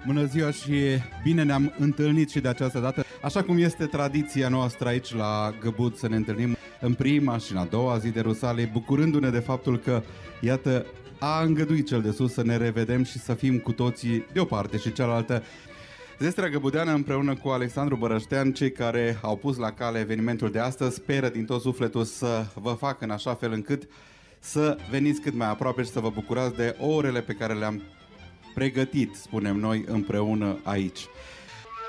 Bună ziua și bine ne-am întâlnit și de această dată. Așa cum este tradiția noastră aici la Găbuț să ne întâlnim în prima și în a doua zi de Rusalii, bucurându-ne de faptul că, iată, a îngăduit Cel de Sus să ne revedem și să fim cu toții de o parte și cealaltă. Zestrea Găbudeană împreună cu Alexandru Bărăștean, cei care au pus la cale evenimentul de astăzi, speră din tot sufletul să vă facă în așa fel încât să veniți cât mai aproape și să vă bucurați de orele pe care le-am pregătit, spunem noi, împreună aici.